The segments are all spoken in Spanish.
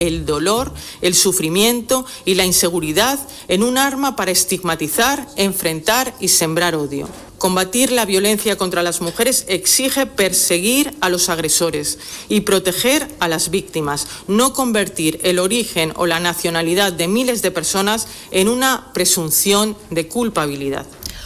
el dolor, el sufrimiento y la inseguridad en un arma para estigmatizar, enfrentar y sembrar odio. Combatir la violencia contra las mujeres exige perseguir a los agresores y proteger a las víctimas, no convertir el origen o la nacionalidad de miles de personas en una presunción de culpabilidad.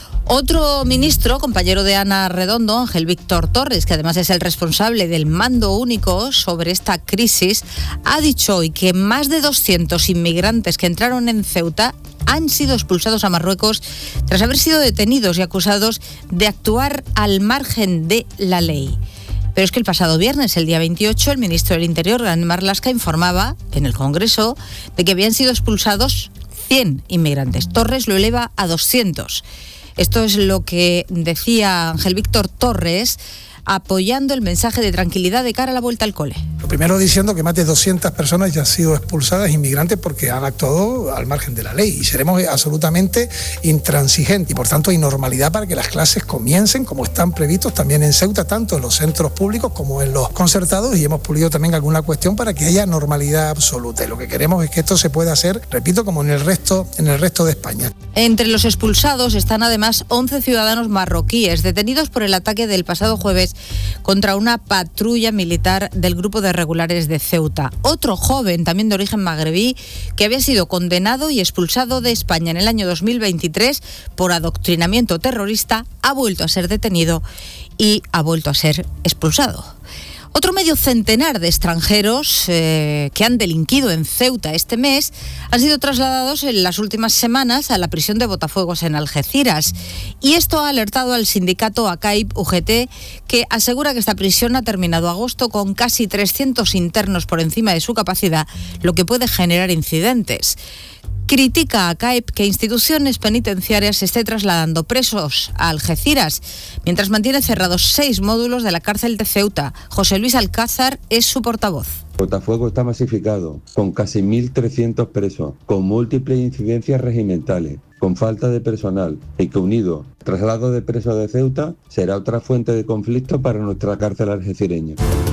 Otro ministro, compañero de Ana Redondo, Ángel Víctor Torres, que además es el responsable del mando único sobre esta crisis, ha dicho hoy que más de 200 inmigrantes que entraron en Ceuta han sido expulsados a Marruecos tras haber sido detenidos y acusados de actuar al margen de la ley. Pero es que el pasado viernes, el día 28, el ministro del Interior, Grande Marlaska, informaba en el Congreso de que habían sido expulsados 100 inmigrantes. Torres lo eleva a 200. Esto es lo que decía Ángel Víctor Torres, apoyando el mensaje de tranquilidad de cara a la vuelta al cole. Lo primero diciendo que más de 200 personas ya han sido expulsadas, inmigrantes, porque han actuado al margen de la ley, y seremos absolutamente intransigentes, y por tanto hay normalidad para que las clases comiencen como están previstos también en Ceuta, tanto en los centros públicos como en los concertados, y hemos pulido también alguna cuestión para que haya normalidad absoluta, y lo que queremos es que esto se pueda hacer, repito, como en el resto de España. Entre los expulsados están además 11 ciudadanos marroquíes detenidos por el ataque del pasado jueves contra una patrulla militar del grupo de regulares de Ceuta. Otro joven, también de origen magrebí, que había sido condenado y expulsado de España en el año 2023 por adoctrinamiento terrorista, ha vuelto a ser detenido y ha vuelto a ser expulsado. Otro medio centenar de extranjeros que han delinquido en Ceuta este mes han sido trasladados en las últimas semanas a la prisión de Botafuegos en Algeciras. Y esto ha alertado al sindicato ACAIP-UGT, que asegura que esta prisión ha terminado agosto con casi 300 internos por encima de su capacidad, lo que puede generar incidentes. Critica a CAEP que instituciones penitenciarias se esté trasladando presos a Algeciras, mientras mantiene cerrados 6 módulos de la cárcel de Ceuta. José Luis Alcázar es su portavoz. Botafuego está masificado, con casi 1.300 presos, con múltiples incidencias regimentales, con falta de personal, y que unido al traslado de presos de Ceuta será otra fuente de conflicto para nuestra cárcel algecireña.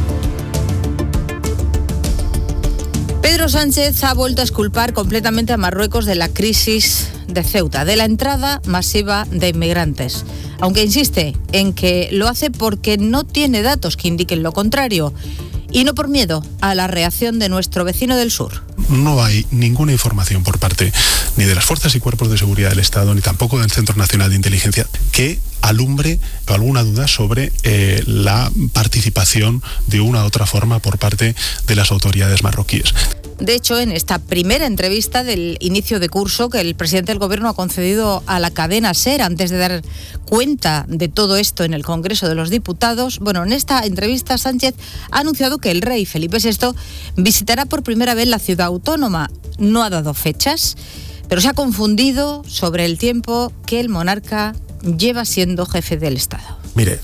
Pedro Sánchez ha vuelto a exculpar completamente a Marruecos de la crisis de Ceuta, de la entrada masiva de inmigrantes, aunque insiste en que lo hace porque no tiene datos que indiquen lo contrario y no por miedo a la reacción de nuestro vecino del sur. No hay ninguna información por parte ni de las fuerzas y cuerpos de seguridad del Estado, ni tampoco del Centro Nacional de Inteligencia, que alumbre alguna duda sobre la participación de una u otra forma por parte de las autoridades marroquíes. De hecho, en esta primera entrevista del inicio de curso que el presidente del Gobierno ha concedido a la cadena SER antes de dar cuenta de todo esto en el Congreso de los Diputados, en esta entrevista Sánchez ha anunciado que el rey Felipe VI visitará por primera vez la ciudad autónoma. No ha dado fechas, pero se ha confundido sobre el tiempo que el monarca lleva siendo jefe del Estado. Mire,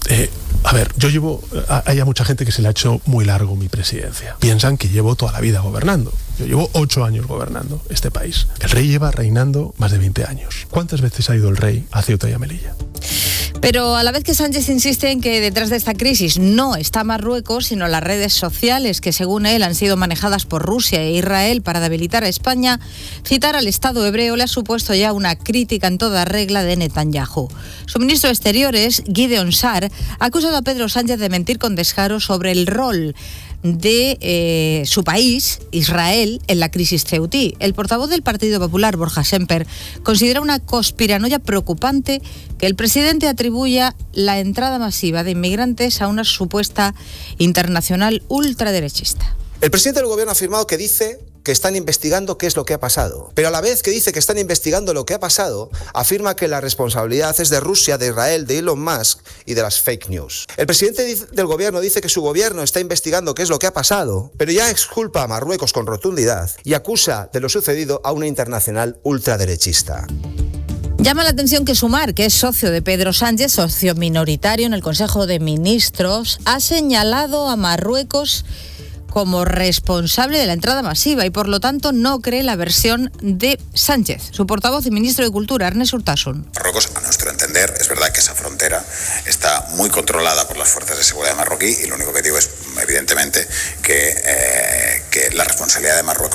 hay mucha gente que se le ha hecho muy largo mi presidencia. Piensan que llevo toda la vida gobernando. Yo llevo 8 años gobernando este país. El rey lleva reinando más de 20 años. ¿Cuántas veces ha ido el rey a Ceuta y a Melilla? Pero a la vez que Sánchez insiste en que detrás de esta crisis no está Marruecos, sino las redes sociales que, según él, han sido manejadas por Rusia e Israel para debilitar a España, citar al Estado hebreo le ha supuesto ya una crítica en toda regla de Netanyahu. Su ministro de Exteriores, Gideon Sa'ar, ha acusado a Pedro Sánchez de mentir con descaro sobre el rol de su país, Israel, en la crisis ceutí. El portavoz del Partido Popular, Borja Semper, considera una conspiranoia preocupante que el presidente atribuya la entrada masiva de inmigrantes a una supuesta internacional ultraderechista. El presidente del Gobierno ha afirmado que dice que están investigando qué es lo que ha pasado. Pero a la vez que dice que están investigando lo que ha pasado, afirma que la responsabilidad es de Rusia, de Israel, de Elon Musk y de las fake news. El presidente del Gobierno dice que su gobierno está investigando qué es lo que ha pasado, pero ya exculpa a Marruecos con rotundidad y acusa de lo sucedido a una internacional ultraderechista. Llama la atención que Sumar, que es socio de Pedro Sánchez, socio minoritario en el Consejo de Ministros, ha señalado a Marruecos como responsable de la entrada masiva y por lo tanto no cree la versión de Sánchez. Su portavoz y ministro de Cultura, Ernest Urtasun. Marruecos, a nuestro entender, es verdad que esa frontera está muy controlada por las fuerzas de seguridad marroquí y lo único que digo es, evidentemente, que la responsabilidad de Marruecos